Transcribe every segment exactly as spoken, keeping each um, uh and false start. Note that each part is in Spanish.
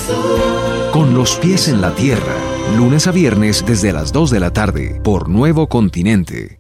Con los pies en la tierra, lunes a viernes desde las dos de la tarde, por Nuevo Continente.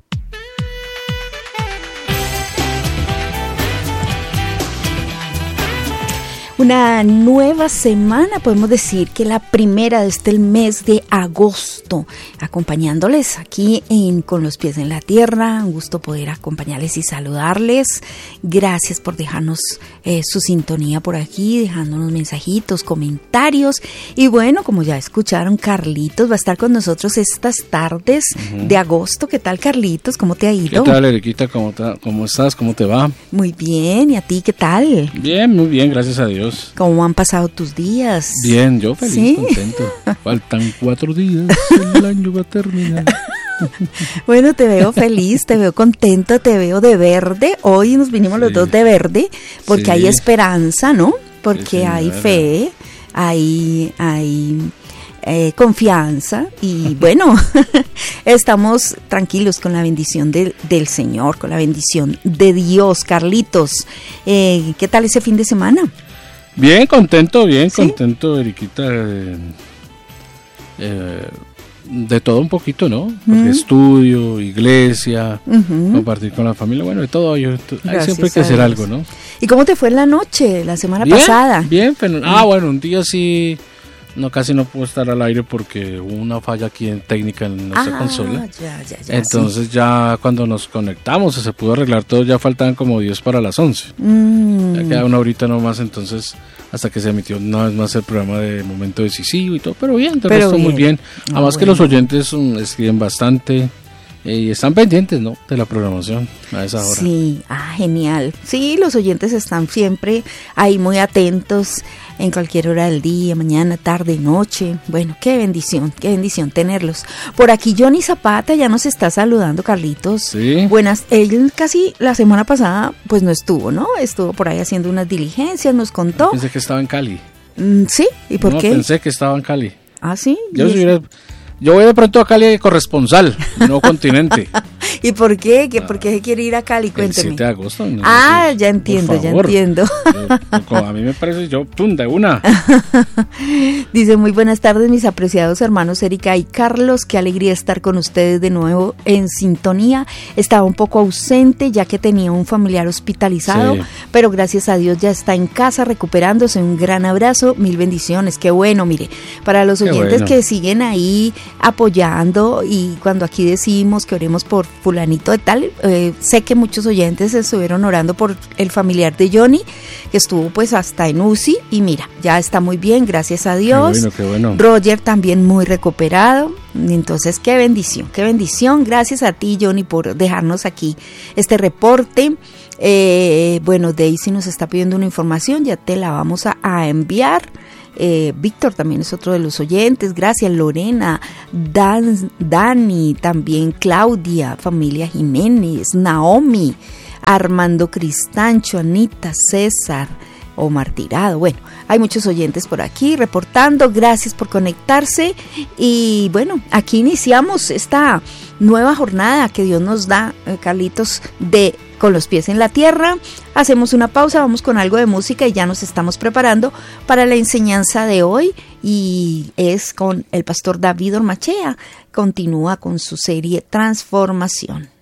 Una nueva semana, podemos decir que la primera de este mes de agosto, acompañándoles aquí en Con los Pies en la Tierra. Un gusto poder acompañarles y saludarles. Gracias por dejarnos eh, su sintonía por aquí, dejándonos mensajitos, comentarios. Y bueno, como ya escucharon, Carlitos va a estar con nosotros estas tardes uh-huh. de agosto. ¿Qué tal, Carlitos? ¿Cómo te ha ido? ¿Qué tal, Eriquita? ¿Cómo, te, ¿Cómo estás? ¿Cómo te va? Muy bien. ¿Y a ti qué tal? Bien, muy bien, gracias a Dios. ¿Cómo han pasado tus días? Bien, yo feliz, ¿sí? Contento. Faltan cuatro días, el año va a terminar. Bueno, te veo feliz, te veo contento, te veo de verde. Hoy nos vinimos sí. los dos de verde porque sí. hay esperanza, ¿no? Porque sí, hay fe, hay, hay eh, confianza y bueno, estamos tranquilos con la bendición del, del Señor, con la bendición de Dios. Carlitos, eh, ¿qué tal ese fin de semana? Bien, contento, bien ¿sí? contento, Eriquita. Eh, eh, de todo un poquito, ¿no? Porque uh-huh. estudio, iglesia, uh-huh. compartir con la familia, bueno, de todo. Yo, to, hay siempre hay que hacer algo, ¿no? ¿Y cómo te fue en la noche, la semana bien, pasada? Bien, pero, ah, bueno, un día sí, no casi no puedo estar al aire porque hubo una falla aquí en técnica en nuestra ah, consola. Ya, ya, ya, Entonces sí. ya cuando nos conectamos se pudo arreglar todo, ya faltaban como diez para las once. Mm. Ya queda una horita nomás, entonces hasta que se emitió una vez más el programa de Momento Decisivo y todo, pero bien, de pero resto bien. muy bien. Además ah, bueno. que los oyentes um, escriben bastante eh, y están pendientes, ¿no? De la programación a esa hora. Sí, ah, genial. Sí, los oyentes están siempre ahí muy atentos en cualquier hora del día, mañana, tarde, noche. Bueno, qué bendición, qué bendición tenerlos. Por aquí Johnny Zapata ya nos está saludando, Carlitos. Sí. Buenas, él casi la semana pasada pues no estuvo, ¿no? Estuvo por ahí haciendo unas diligencias, nos contó. Pensé que estaba en Cali. Mm, ¿sí? ¿Y por no, qué? pensé que estaba en Cali. ¿Ah, sí? Yo, si hubiera, yo voy de pronto a Cali de corresponsal, no continente. ¿Y por qué? ¿Qué ¿Por qué se quiere ir a Cali? Cuénteme. El siete de agosto. No, ah, no, ya entiendo, ya entiendo. Yo, a mí me parece, yo, pum, de una. Dice, muy buenas tardes, mis apreciados hermanos Erika y Carlos. Qué alegría estar con ustedes de nuevo en sintonía. Estaba un poco ausente ya que tenía un familiar hospitalizado, sí. pero gracias a Dios ya está en casa recuperándose. Un gran abrazo, mil bendiciones. Qué bueno, mire, para los oyentes bueno. que siguen ahí apoyando y cuando aquí decimos que oremos por fulanito de tal, eh, sé que muchos oyentes estuvieron orando por el familiar de Johnny, que estuvo pues hasta en U C I y mira, ya está muy bien, gracias a Dios. Qué bueno, qué bueno. Roger también muy recuperado, entonces qué bendición, qué bendición, gracias a ti Johnny por dejarnos aquí este reporte. Eh, bueno, Daisy nos está pidiendo una información, ya te la vamos a, a enviar. Eh, Víctor también es otro de los oyentes, gracias Lorena, Dan, Dani, también Claudia, familia Jiménez, Naomi, Armando Cristancho, Anita, César, Omar Tirado. Bueno, hay muchos oyentes por aquí reportando, gracias por conectarse y bueno, aquí iniciamos esta nueva jornada que Dios nos da, eh, Carlitos, de Con los Pies en la Tierra. Hacemos una pausa, vamos con algo de música y ya nos estamos preparando para la enseñanza de hoy y es con el pastor David Ormachea. Continúa con su serie Transformación.